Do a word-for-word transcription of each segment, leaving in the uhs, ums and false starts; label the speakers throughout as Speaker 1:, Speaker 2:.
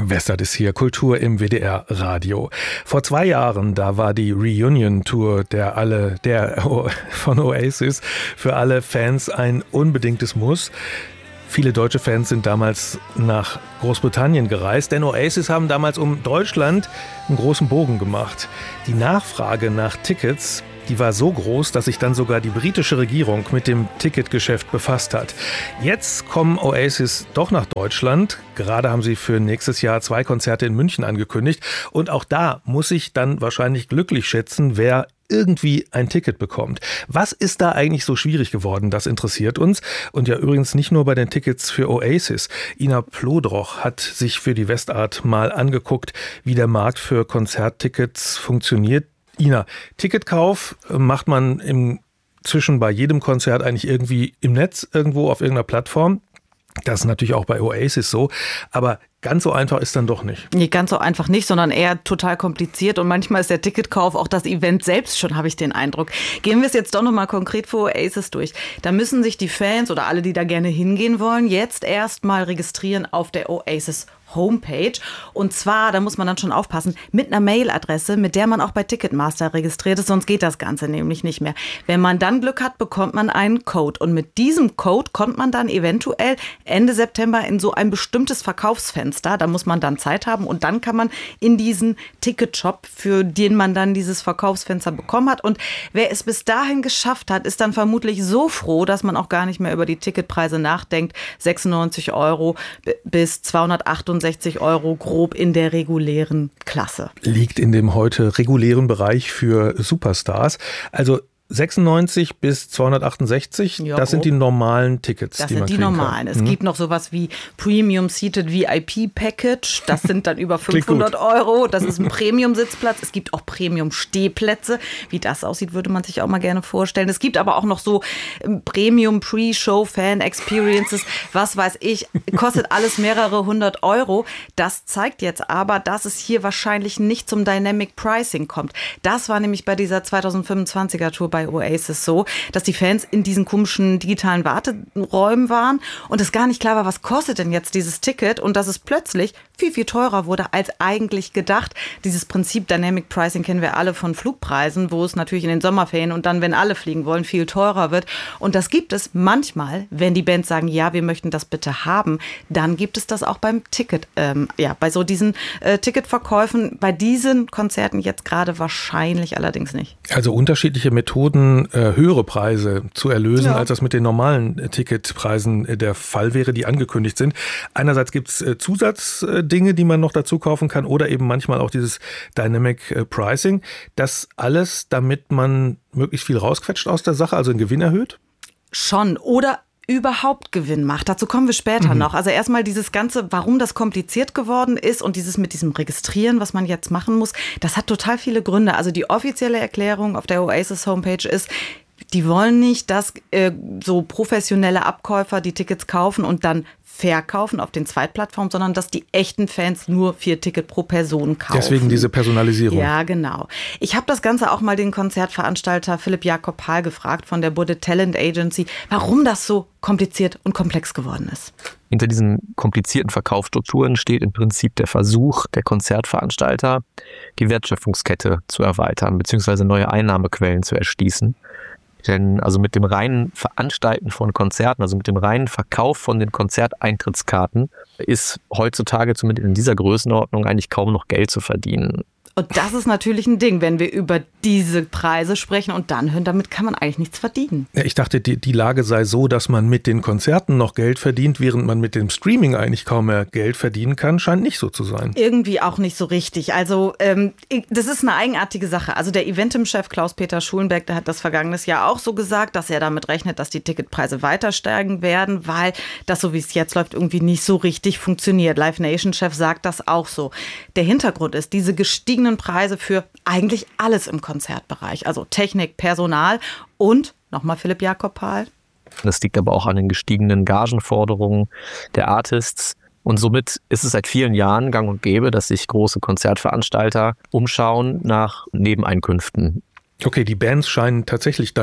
Speaker 1: Westert ist hier, Kultur im W D R Radio. Vor zwei Jahren, da war die Reunion-Tour der alle, der von Oasis für alle Fans ein unbedingtes Muss. Viele deutsche Fans sind damals nach Großbritannien gereist, denn Oasis haben damals um Deutschland einen großen Bogen gemacht. Die Nachfrage nach Tickets, die war so groß, dass sich dann sogar die britische Regierung mit dem Ticketgeschäft befasst hat. Jetzt kommen Oasis doch nach Deutschland. Gerade haben sie für nächstes Jahr zwei Konzerte in München angekündigt. Und auch da muss ich dann wahrscheinlich glücklich schätzen, wer irgendwie ein Ticket bekommt. Was ist da eigentlich so schwierig geworden? Das interessiert uns. Und ja übrigens nicht nur bei den Tickets für Oasis. Ina Plodroch hat sich für die Westart mal angeguckt, wie der Markt für Konzerttickets funktioniert. Ina, Ticketkauf macht man inzwischen bei jedem Konzert eigentlich irgendwie im Netz, irgendwo auf irgendeiner Plattform. Das ist natürlich auch bei Oasis so, aber ganz so einfach ist dann doch nicht.
Speaker 2: Nee, ganz so einfach nicht, sondern eher total kompliziert und manchmal ist der Ticketkauf auch das Event selbst schon, habe ich den Eindruck. Gehen wir es jetzt doch nochmal konkret für Oasis durch. Da müssen sich die Fans oder alle, die da gerne hingehen wollen, jetzt erstmal registrieren auf der Oasis Homepage. Und zwar, da muss man dann schon aufpassen, mit einer Mailadresse, mit der man auch bei Ticketmaster registriert ist, sonst geht das Ganze nämlich nicht mehr. Wenn man dann Glück hat, bekommt man einen Code. Und mit diesem Code kommt man dann eventuell Ende September in so ein bestimmtes Verkaufsfenster. Da muss man dann Zeit haben und dann kann man in diesen Ticketshop, für den man dann dieses Verkaufsfenster bekommen hat. Und wer es bis dahin geschafft hat, ist dann vermutlich so froh, dass man auch gar nicht mehr über die Ticketpreise nachdenkt. sechsundneunzig Euro bis zweihundertachtundsechzig Euro grob in der regulären Klasse.
Speaker 1: Liegt in dem heute regulären Bereich für Superstars. Also sechsundneunzig bis zweihundertachtundsechzig,
Speaker 2: ja,
Speaker 1: das sind die normalen Tickets,
Speaker 2: das
Speaker 1: die
Speaker 2: sind
Speaker 1: man
Speaker 2: die
Speaker 1: kriegen
Speaker 2: normalen.
Speaker 1: kann.
Speaker 2: Es
Speaker 1: Mhm.
Speaker 2: gibt noch sowas wie Premium Seated V I P Package. Das sind dann über fünfhundert Euro. Das ist ein Premium-Sitzplatz. Es gibt auch Premium-Stehplätze. Wie das aussieht, würde man sich auch mal gerne vorstellen. Es gibt aber auch noch so Premium Pre-Show Fan Experiences. Was weiß ich. Kostet alles mehrere hundert Euro. Das zeigt jetzt aber, dass es hier wahrscheinlich nicht zum Dynamic Pricing kommt. Das war nämlich bei dieser zweitausendfünfundzwanziger Tour bei bei Oasis so, dass die Fans in diesen komischen digitalen Warteräumen waren und es gar nicht klar war, was kostet denn jetzt dieses Ticket und dass es plötzlich viel, viel teurer wurde als eigentlich gedacht. Dieses Prinzip Dynamic Pricing kennen wir alle von Flugpreisen, wo es natürlich in den Sommerferien und dann, wenn alle fliegen wollen, viel teurer wird. Und das gibt es manchmal, wenn die Bands sagen, ja, wir möchten das bitte haben, dann gibt es das auch beim Ticket, ähm, ja, bei so diesen äh, Ticketverkäufen, bei diesen Konzerten jetzt gerade wahrscheinlich allerdings nicht.
Speaker 1: Also unterschiedliche Methoden, äh, höhere Preise zu erlösen, ja, als das mit den normalen äh, Ticketpreisen äh, der Fall wäre, die angekündigt sind. Einerseits gibt es äh, Zusatzdinge, die man noch dazu kaufen kann oder eben manchmal auch dieses Dynamic äh, Pricing. Das alles, damit man möglichst viel rausquetscht aus der Sache, also den Gewinn erhöht?
Speaker 2: Schon. Oder überhaupt Gewinn macht. Dazu kommen wir später mhm. noch. Also erstmal dieses Ganze, warum das kompliziert geworden ist und dieses mit diesem Registrieren, was man jetzt machen muss, das hat total viele Gründe. Also die offizielle Erklärung auf der Oasis Homepage ist, die wollen nicht, dass äh, so professionelle Abkäufer die Tickets kaufen und dann verkaufen auf den Zweitplattformen, sondern dass die echten Fans nur vier Ticket pro Person kaufen.
Speaker 1: Deswegen diese Personalisierung.
Speaker 2: Ja, genau. Ich habe das Ganze auch mal den Konzertveranstalter Philipp Jakob Pahl gefragt von der Budde Talent Agency, warum das so kompliziert und komplex geworden ist.
Speaker 3: Hinter diesen komplizierten Verkaufsstrukturen steht im Prinzip der Versuch der Konzertveranstalter, die Wertschöpfungskette zu erweitern bzw. neue Einnahmequellen zu erschließen. Denn also mit dem reinen Veranstalten von Konzerten, also mit dem reinen Verkauf von den Konzerteintrittskarten ist heutzutage zumindest in dieser Größenordnung eigentlich kaum noch Geld zu verdienen.
Speaker 2: Und das ist natürlich ein Ding, wenn wir über diese Preise sprechen und dann hören, damit kann man eigentlich nichts verdienen.
Speaker 1: Ja, ich dachte, die, die Lage sei so, dass man mit den Konzerten noch Geld verdient, während man mit dem Streaming eigentlich kaum mehr Geld verdienen kann. Scheint nicht so zu sein.
Speaker 2: Irgendwie auch nicht so richtig. Also ähm, das ist eine eigenartige Sache. Also der Eventim-Chef Klaus-Peter Schulenberg, der hat das vergangenes Jahr auch so gesagt, dass er damit rechnet, dass die Ticketpreise weiter steigen werden, weil das, so wie es jetzt läuft, irgendwie nicht so richtig funktioniert. Live Nation-Chef sagt das auch so. Der Hintergrund ist, diese gestiegenen Preise für eigentlich alles im Konzertbereich, also Technik, Personal und, nochmal Philipp Jakob Pahl.
Speaker 3: Das liegt aber auch an den gestiegenen Gagenforderungen der Artists. Und somit ist es seit vielen Jahren gang und gäbe, dass sich große Konzertveranstalter umschauen nach Nebeneinkünften.
Speaker 1: Okay, die Bands scheinen tatsächlich dann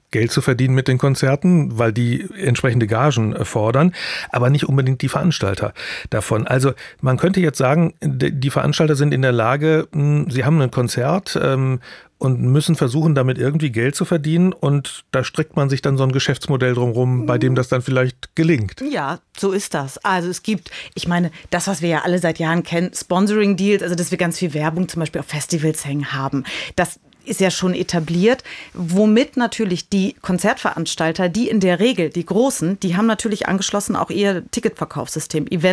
Speaker 1: Geld zu verdienen mit den Konzerten, weil die entsprechende Gagen fordern, aber nicht unbedingt die Veranstalter davon. Also man könnte jetzt sagen, die Veranstalter sind in der Lage, sie haben ein Konzert ähm, und müssen versuchen, damit irgendwie Geld zu verdienen, und da strickt man sich dann so ein Geschäftsmodell drumherum, bei dem das dann vielleicht gelingt.
Speaker 2: Ja, so ist das. Also es gibt, ich meine, das, was wir ja alle seit Jahren kennen, Sponsoring-Deals, also dass wir ganz viel Werbung zum Beispiel auf Festivals hängen haben, das ist ja schon etabliert, womit natürlich die Konzertveranstalter, die in der Regel, die Großen, die haben natürlich angeschlossen auch ihr Ticketverkaufssystem, Event